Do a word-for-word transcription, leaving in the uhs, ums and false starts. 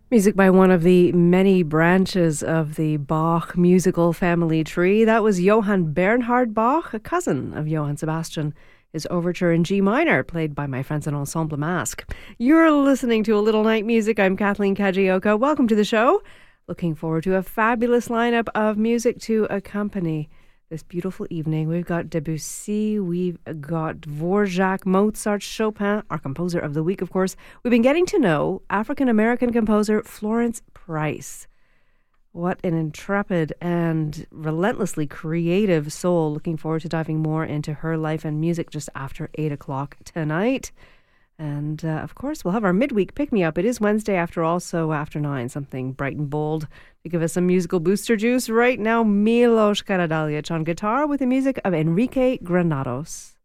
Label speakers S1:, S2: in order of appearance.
S1: Music by one of the many branches of the Bach musical family tree. That was Johann Bernhard Bach, a cousin of Johann Sebastian. His overture in G minor, played by my friends in Ensemble Masque. You're listening to A Little Night Music. I'm Kathleen Kajioka. Welcome to the show. Looking forward to a fabulous lineup of music to accompany this beautiful evening. We've got Debussy, we've got Dvorak, Mozart, Chopin, our composer of the week, of course. We've been getting to know African-American composer Florence Price. What an intrepid and relentlessly creative soul. Looking forward to diving more into her life and music just after eight o'clock tonight. And, uh, of course, we'll have our midweek pick-me-up. It is Wednesday after all, so after nine, something bright and bold to give us some musical booster juice. Right now, Milos Karadzic on guitar with the music of Enrique Granados.